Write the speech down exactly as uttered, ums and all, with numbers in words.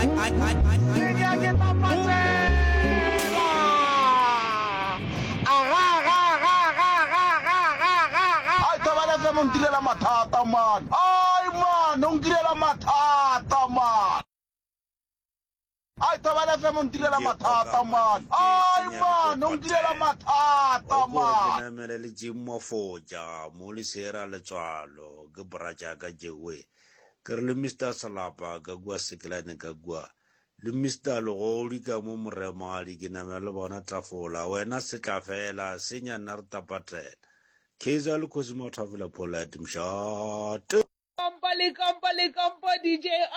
Non dire la matata, man. Ai, man, non dire la matata, man. Ai, tavale fe non dire la matata, man. Ai, man, non dire la matata, man. Ke namele le jimmo foja, mo le sera le tswalo, ke braja ka jewe. Ke re le Mister Salapa ka gua sekelane ka gua. Le Mister Logoli ka mo moremali ke namele bona tafola, wena se tla fela senya nna re tapatela. Kaizer le Cosimo Tavila Pola Dimshot. Company, company, company, D J